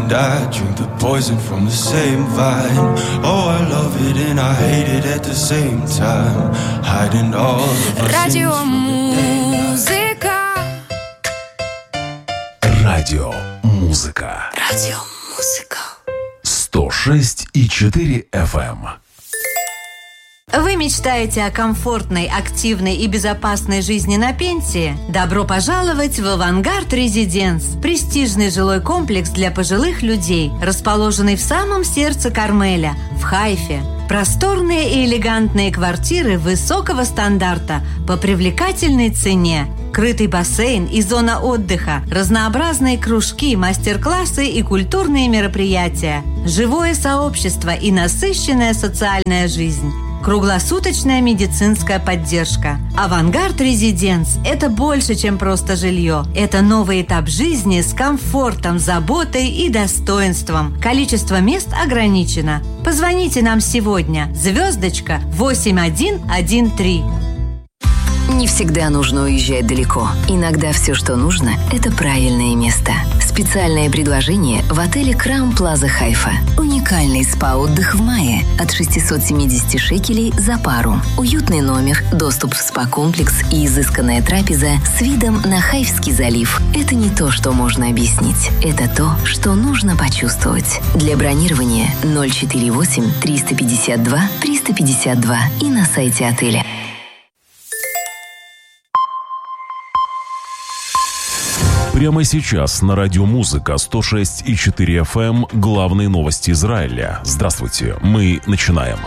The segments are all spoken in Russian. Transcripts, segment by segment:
and I drink the poison from the same vine. Oh, I love it and I hate it at the same time. Hiding all of our sins from the daylight. Радиомузыка. Радиомузыка. 106,4 FM. Вы мечтаете о комфортной, активной и безопасной жизни на пенсии? Добро пожаловать в «Авангард Резиденс» – престижный жилой комплекс для пожилых людей, расположенный в самом сердце Кармеля, в Хайфе. Просторные и элегантные квартиры высокого стандарта по привлекательной цене. Крытый бассейн и зона отдыха, разнообразные кружки, мастер-классы и культурные мероприятия, живое сообщество и насыщенная социальная жизнь. Круглосуточная медицинская поддержка. «Авангард Резиденс» – это больше, чем просто жилье. Это новый этап жизни с комфортом, заботой и достоинством. Количество мест ограничено. Позвоните нам сегодня. Звездочка 8113. Не всегда нужно уезжать далеко. Иногда все, что нужно, это правильное место. Специальное предложение в отеле Краун Плаза Хайфа. Уникальный спа-отдых в мае от 670 шекелей за пару. Уютный номер, доступ в спа-комплекс и изысканная трапеза с видом на Хайфский залив. Это не то, что можно объяснить. Это то, что нужно почувствовать. Для бронирования 048 352 352 и на сайте отеля. Прямо сейчас на радиомузыка 106,4 FM главные новости Израиля. Здравствуйте, мы начинаем.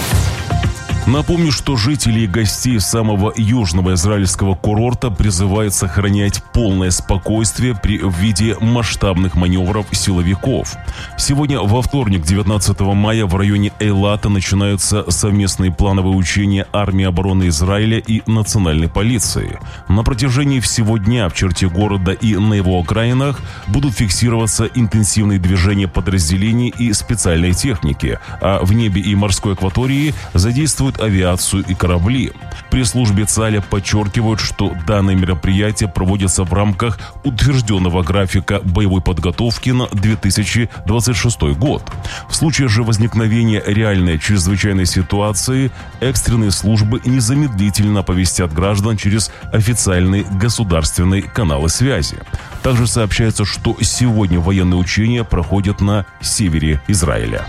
Напомню, что жители и гостей самого южного израильского курорта призывают сохранять полное спокойствие при виде масштабных маневров силовиков. Сегодня, во вторник, 19 мая, в районе Эйлата начинаются совместные плановые учения армии обороны Израиля и национальной полиции. На протяжении всего дня в черте города и на его окраинах будут фиксироваться интенсивные движения подразделений и специальной техники, а в небе и морской акватории задействуют авиацию и корабли. Пресс-службе ЦАЛЯ подчеркивают, что данное мероприятие проводится в рамках утвержденного графика боевой подготовки на 2026 год. В случае же возникновения реальной чрезвычайной ситуации экстренные службы незамедлительно оповестят граждан через официальные государственные каналы связи. Также сообщается, что сегодня военные учения проходят на севере Израиля.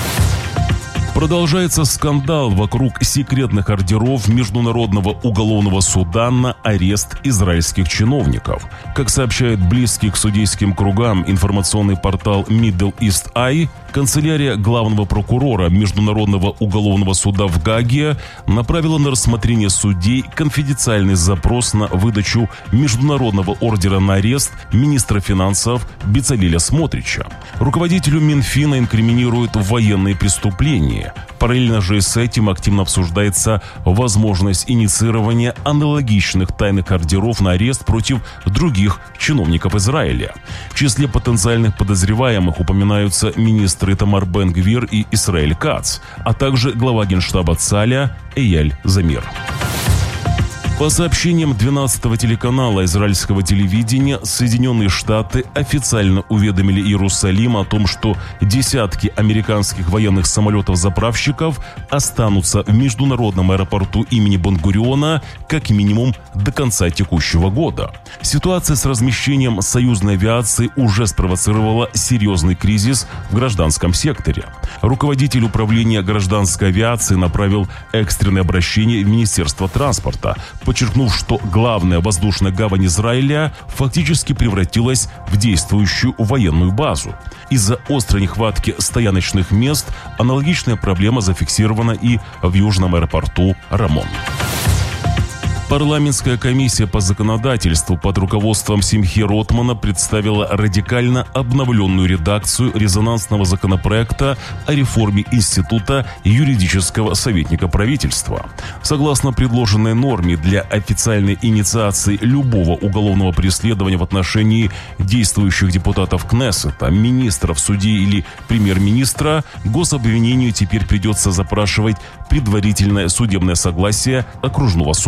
Продолжается скандал вокруг секретных ордеров Международного уголовного суда на арест израильских чиновников. Как сообщает близкий к судейским кругам информационный портал Middle East Eye, канцелярия главного прокурора Международного уголовного суда в Гааге направила на рассмотрение судей конфиденциальный запрос на выдачу международного ордера на арест министра финансов Бецалеля Смотрича. Руководителю Минфина инкриминируют военные преступления. Параллельно же с этим активно обсуждается возможность инициирования аналогичных тайных ордеров на арест против других чиновников Израиля. В числе потенциальных подозреваемых упоминаются министры Тамар Бен-Гвир и Исраэль Кац, а также глава генштаба ЦАЛЯ Эяль Замир. По сообщениям 12-го телеканала израильского телевидения, Соединенные Штаты официально уведомили Иерусалим о том, что десятки американских военных самолетов-заправщиков останутся в международном аэропорту имени Бен-Гуриона как минимум до конца текущего года. Ситуация с размещением союзной авиации уже спровоцировала серьезный кризис в гражданском секторе. Руководитель управления гражданской авиации направил экстренное обращение в Министерство транспорта, подчеркнув, что главная воздушная гавань Израиля фактически превратилась в действующую военную базу. Из-за острой нехватки стояночных мест аналогичная проблема зафиксирована и в южном аэропорту Рамон. Парламентская комиссия по законодательству под руководством Симхи Ротмана представила радикально обновленную редакцию резонансного законопроекта о реформе Института юридического советника правительства. Согласно предложенной норме, для официальной инициации любого уголовного преследования в отношении действующих депутатов Кнессета, министров, судей или премьер-министра, гособвинению теперь придется запрашивать предварительное судебное согласие окружного суда.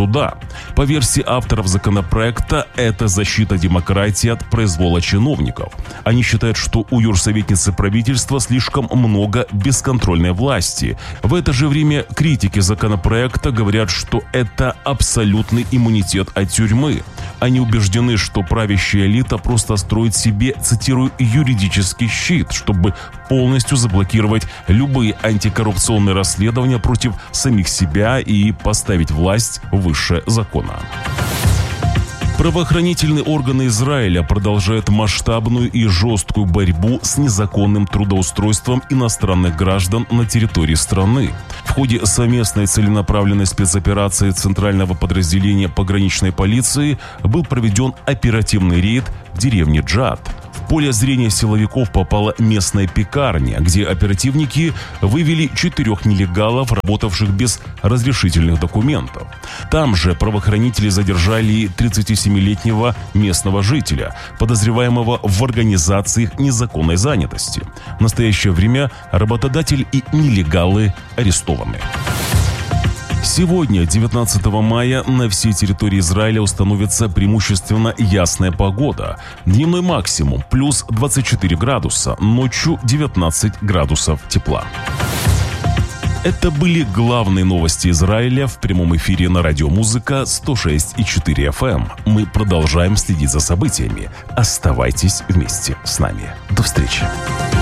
По версии авторов законопроекта, это защита демократии от произвола чиновников. Они считают, что у юрсоветницы правительства слишком много бесконтрольной власти. В это же время критики законопроекта говорят, что это абсолютный иммунитет от тюрьмы. Они убеждены, что правящая элита просто строит себе, цитирую, юридический щит, чтобы полностью заблокировать любые антикоррупционные расследования против самих себя и поставить власть выше закона. Правоохранительные органы Израиля продолжают масштабную и жесткую борьбу с незаконным трудоустройством иностранных граждан на территории страны. В ходе совместной целенаправленной спецоперации Центрального подразделения пограничной полиции был проведен оперативный рейд в деревне Джат. В поле зрения силовиков попала местная пекарня, где оперативники вывели 4 нелегалов, работавших без разрешительных документов. Там же правоохранители задержали 37-летнего местного жителя, подозреваемого в организации незаконной занятости. В настоящее время работодатель и нелегалы арестованы. Сегодня, 19 мая, на всей территории Израиля установится преимущественно ясная погода. Дневной максимум плюс 24 градуса, ночью 19 градусов тепла. Это были главные новости Израиля в прямом эфире на Радио Музыка 106,4 FM. Мы продолжаем следить за событиями. Оставайтесь вместе с нами. До встречи.